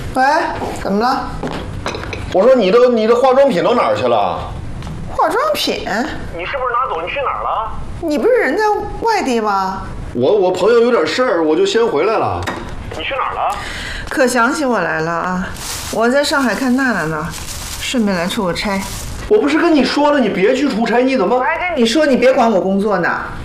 喂，怎么了？ 我说你的化妆品都哪儿去了？ 化妆品？ 你是不是拿走？你去哪儿了？ 你不是人在外地吗？ 我朋友有点事儿，我就先回来了。你去哪儿了？ 可想起我来了啊！我在上海看娜娜呢，顺便来出个差。 我不是跟你说了，你别去出差，你怎么？ 我还跟你说你别管我工作呢。